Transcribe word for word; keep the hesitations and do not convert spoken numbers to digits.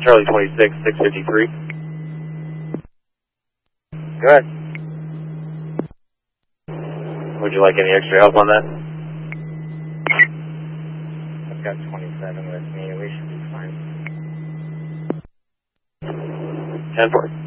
Charlie twenty-six, six fifty-three. Go ahead. Would you like any extra help on that? I've got twenty-seven with me. We should be fine. ten four.